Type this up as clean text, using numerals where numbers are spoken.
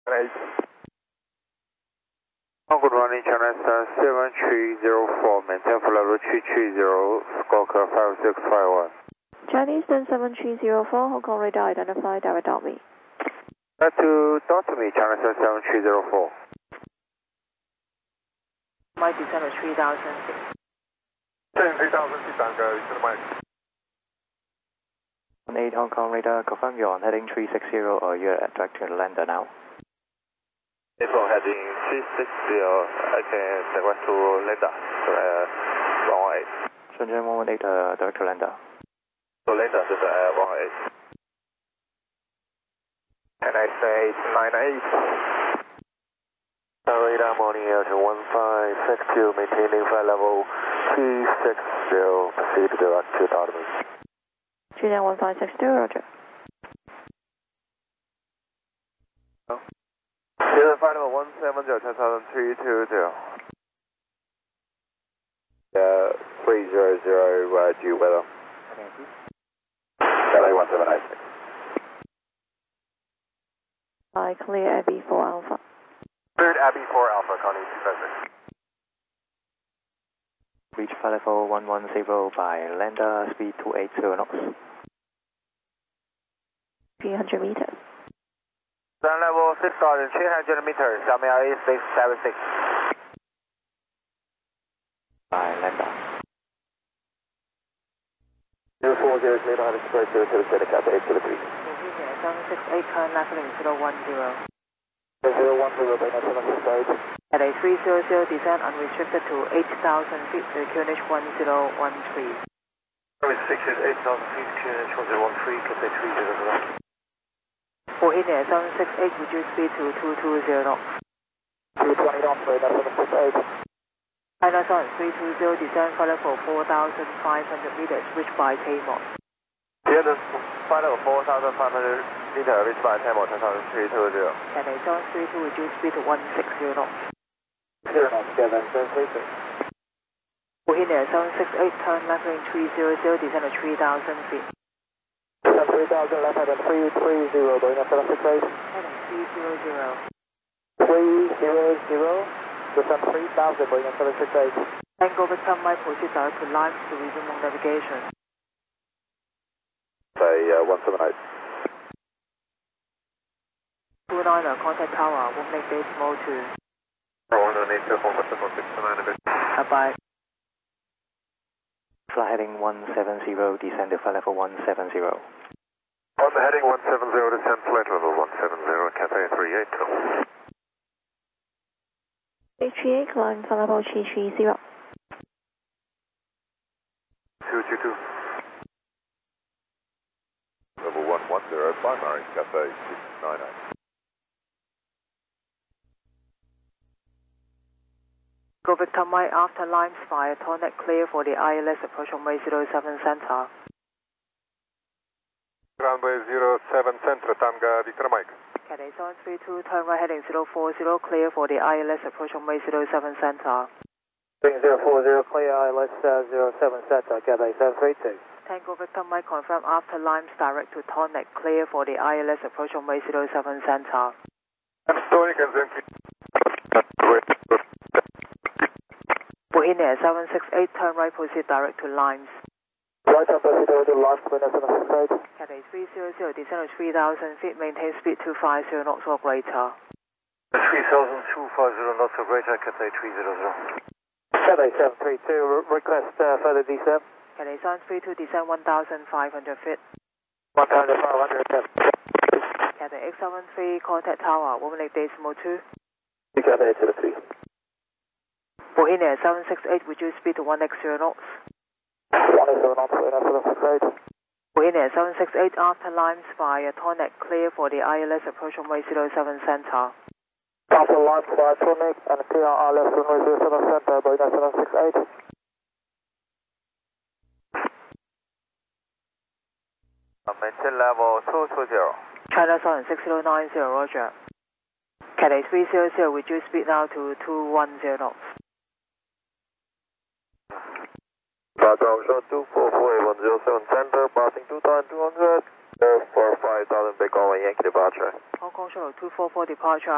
Good morning, China 7304, maintain flight level 330, Squawker 5651. Chinese 7304, Hong Kong radar identify, direct out me. To talk to me, China 7304. Might descend at 3000 feet. 3000 feet, Tango, to the mic. 8 Hong Kong radar, confirm you're on heading 360 or you're direct to the lander now. April heading 360, I can direct to lander, 118. Shenzhen 118, direct to lander. So lander, 118. And I say 98. Radar morning air to 1562, maintaining flight level 360, proceed direct to Dartmouth. Julian 1562, roger. Flight level 170, 10320. 300, due weather. LA 1796. I clear Abbey 4 Alpha. Cleared Abbey 4 Alpha, Connie 256. Reach flight level 110 by lander, speed 280 knots. 300 meters. Sun level 6,300 meters, LA 676. By lander. 040 is made on express 007, Cathay 8 to the 3. 768, current left heading 010. 010, by 768. At a 300, descend unrestricted to 8,000 feet, to QNH 1013. Service 6 is 8,000 feet, QNH 1013, Cathay 300. Bohemia 768, reduce speed to 220 knots. 220 knots, by 768. China Sun 320, descend flight level 4,500 meters, reached by Tamor. Here the flight level 4,500 meters, reached by Tamor, 10,320. At a 732, reduce speed to 160 knots. 0 knots, Kevin 732. Bohemia 768, turn left heading 300, descend at 3,000 feet. 3000, left heading 330, Boeing 768. Heading 300. 300, descend 3000, Boeing 768. Tango Victor Mike, proceed direct to Limes to resume on navigation. Say 178. 29er, contact tower, 1 make decimal 2. 182, Bye. Flight heading 170, descend to flight level 170. On the heading 170, descend flight level 170, Cathay 382. HEA, climb flight level 330. 222. Level 110, primary, Cathay 699. Go Victor Mike, after Limes fire, Tornet clear for the ILS approach runway 07 center. Runway 07 center, Tanga, Victor Mike. Cathay 732, turn right heading 040, clear for the ILS approach runway 07 center. 040, clear ILS 07 center, Cathay 732. Tango Victor Mike, confirm after Limes direct to Tornet, clear for the ILS approach runway 07 center. I'm storing and then Bohemia 768, turn right, proceed direct to Limes. right on proceed to launch, Boeing 768. Cathay 300, descend at 3,000 feet, maintain speed 250 knots or greater. 3,250 knots or greater, Cathay 300. Cathay 732, request further descent. Cathay 732, descend 1,500 feet. 1,500 feet. Cathay X73, contact tower, 1 make decimal 2. Cathay to the 3. Bohemia 768, reduce speed to 1x0 knots. 180 knots, Boeing 768. Bohemia 768, after Limes fire, Tornet clear for the ILS approach runway 07 center. After launch by Tonic and clear ILS runway 07 center, Boeing 768. Maintain level 220. China Sun 6090, roger. Cathay 300, reduce speed now to 210 knots. Background 244-107 center, passing 2,200, for 5,000 Big Yankee departure. Hong Kong Shuttle 244 departure.